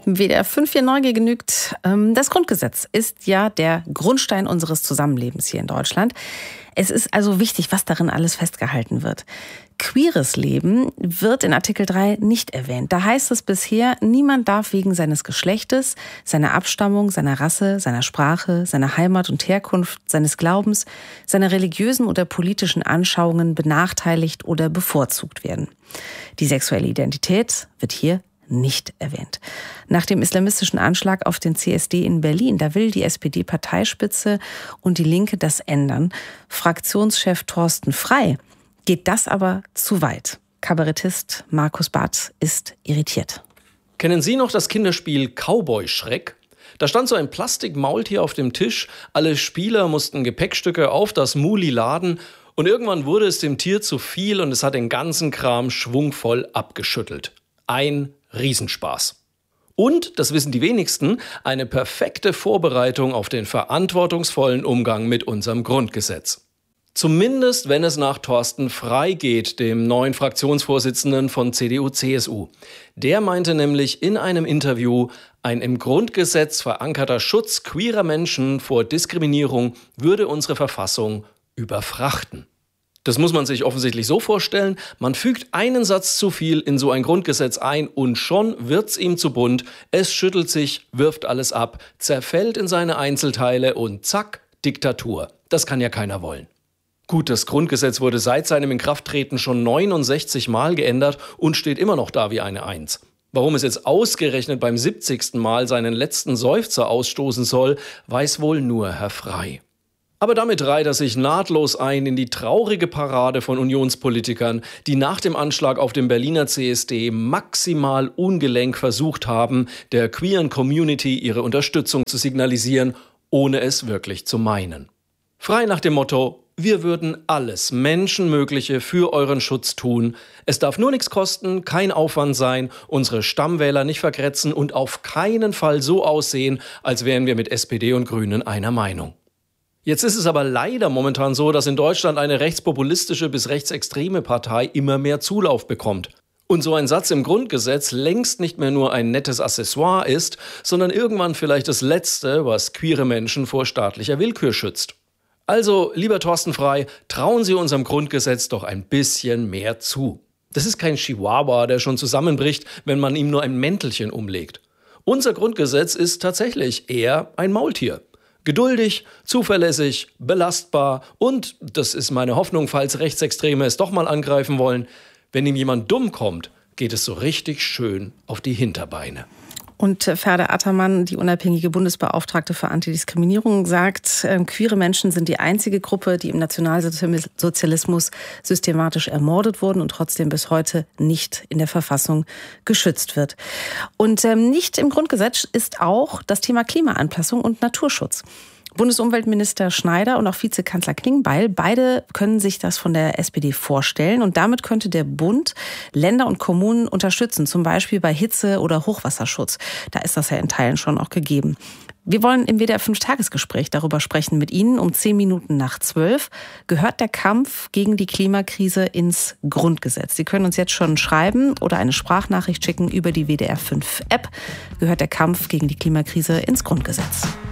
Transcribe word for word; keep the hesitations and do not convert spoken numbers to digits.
W D R fünf hier Neugier genügt. Das Grundgesetz ist ja der Grundstein unseres Zusammenlebens hier in Deutschland. Es ist also wichtig, was darin alles festgehalten wird. Queeres Leben wird in Artikel drei nicht erwähnt. Da heißt es bisher, niemand darf wegen seines Geschlechtes, seiner Abstammung, seiner Rasse, seiner Sprache, seiner Heimat und Herkunft, seines Glaubens, seiner religiösen oder politischen Anschauungen benachteiligt oder bevorzugt werden. Die sexuelle Identität wird hier nicht erwähnt. Nach dem islamistischen Anschlag auf den C S D in Berlin, da will die S P D-Parteispitze und die Linke das ändern. Fraktionschef Thorsten Frey geht das aber zu weit. Kabarettist Markus Barth ist irritiert. Kennen Sie noch das Kinderspiel Cowboy-Schreck? Da stand so ein Plastikmaultier auf dem Tisch, alle Spieler mussten Gepäckstücke auf das Muli laden und irgendwann wurde es dem Tier zu viel und es hat den ganzen Kram schwungvoll abgeschüttelt. Ein Riesenspaß. Und, das wissen die wenigsten, eine perfekte Vorbereitung auf den verantwortungsvollen Umgang mit unserem Grundgesetz. Zumindest, wenn es nach Thorsten Frey geht, dem neuen Fraktionsvorsitzenden von C D U C S U. Der meinte nämlich in einem Interview, ein im Grundgesetz verankerter Schutz queerer Menschen vor Diskriminierung würde unsere Verfassung überfrachten. Das muss man sich offensichtlich so vorstellen, man fügt einen Satz zu viel in so ein Grundgesetz ein und schon wird's ihm zu bunt, es schüttelt sich, wirft alles ab, zerfällt in seine Einzelteile und zack, Diktatur. Das kann ja keiner wollen. Gut, das Grundgesetz wurde seit seinem Inkrafttreten schon neunundsechzig Mal geändert und steht immer noch da wie eine Eins. Warum es jetzt ausgerechnet beim siebzigsten Mal seinen letzten Seufzer ausstoßen soll, weiß wohl nur Herr Frey. Aber damit reiht er sich nahtlos ein in die traurige Parade von Unionspolitikern, die nach dem Anschlag auf dem Berliner C S D maximal ungelenk versucht haben, der queeren Community ihre Unterstützung zu signalisieren, ohne es wirklich zu meinen. Frei nach dem Motto: Wir würden alles Menschenmögliche für euren Schutz tun. Es darf nur nichts kosten, kein Aufwand sein, unsere Stammwähler nicht vergrätzen und auf keinen Fall so aussehen, als wären wir mit S P D und Grünen einer Meinung. Jetzt ist es aber leider momentan so, dass in Deutschland eine rechtspopulistische bis rechtsextreme Partei immer mehr Zulauf bekommt. Und so ein Satz im Grundgesetz längst nicht mehr nur ein nettes Accessoire ist, sondern irgendwann vielleicht das Letzte, was queere Menschen vor staatlicher Willkür schützt. Also, lieber Thorsten Frey, trauen Sie unserem Grundgesetz doch ein bisschen mehr zu. Das ist kein Chihuahua, der schon zusammenbricht, wenn man ihm nur ein Mäntelchen umlegt. Unser Grundgesetz ist tatsächlich eher ein Maultier. Geduldig, zuverlässig, belastbar und, das ist meine Hoffnung, falls Rechtsextreme es doch mal angreifen wollen, wenn ihm jemand dumm kommt, geht es so richtig schön auf die Hinterbeine. Und Ferda Attermann, die unabhängige Bundesbeauftragte für Antidiskriminierung, sagt, äh, queere Menschen sind die einzige Gruppe, die im Nationalsozialismus systematisch ermordet wurden und trotzdem bis heute nicht in der Verfassung geschützt wird. Und ähm, nicht im Grundgesetz ist auch das Thema Klimaanpassung und Naturschutz. Bundesumweltminister Schneider und auch Vizekanzler Klingbeil, beide können sich das von der S P D vorstellen. Und damit könnte der Bund Länder und Kommunen unterstützen, zum Beispiel bei Hitze- oder Hochwasserschutz. Da ist das ja in Teilen schon auch gegeben. Wir wollen im W D R fünf Tagesgespräch darüber sprechen mit Ihnen. Um zehn Minuten nach zwölf gehört der Kampf gegen die Klimakrise ins Grundgesetz. Sie können uns jetzt schon schreiben oder eine Sprachnachricht schicken über die W D R fünf App. Gehört der Kampf gegen die Klimakrise ins Grundgesetz.